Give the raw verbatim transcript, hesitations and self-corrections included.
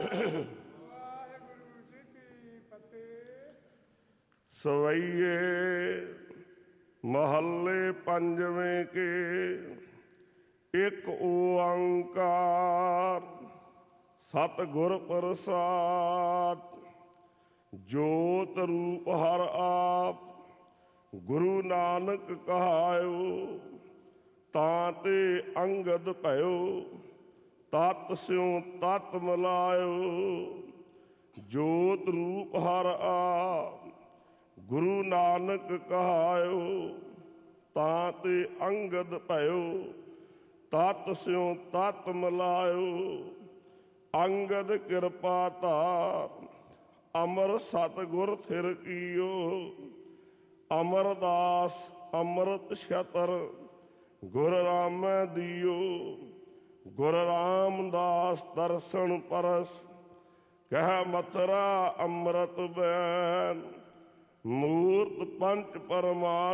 ਵਾਹਿਗੁਰੂ ਜੀ ਕੀ ਫਤਿਹ। ਸਵਈਏ ਮਹੱਲੇ ਪੰਜਵੇਂ ਕੇ ਇੱਕ ਓੰਕਾਰ ਸਤਿਗੁਰ ਪ੍ਰਸਾਦ। ਜੋਤ ਰੂਪ ਹਰ ਆਪ ਗੁਰੂ ਨਾਨਕ ਕਹਾਇਓ। ਤਾਂ ਤੇ ਅੰਗਦ ਭਇਓ ਤਤ ਸਿਉ ਤਤ ਮਿਲਾਇਓ। ਜੋਤ ਰੂਪ ਹਰ ਆਪ ਗੁਰੂ ਨਾਨਕ ਕਹਾਇਓ। ਤਾਂ ਤੇ ਅੰਗਦ ਭਇਓ ਤਤ ਸਿਉ ਤਤ ਮਿਲਾਇਓ। ਅੰਗਦ ਕਿਰਪਾ ਧਾਰ ਅਮਰ ਸਤਿਗੁਰ ਥਿਰ ਕੀਓ। ਅਮਰਦਾਸ ਅੰਮ੍ਰਿਤ ਛਤਰ ਗੁਰ ਰਾਮੈ ਦੀਓ। ਗੁਰ ਰਾਮਦਾਸ ਦਰਸ਼ਨ ਪਰਸ ਕਹਿ ਮਥੁਰਾ ਅੰਮ੍ਰਿਤ ਬੈਨ। ਮੂਰਤ ਪੰਚ ਪਰਮਾਨ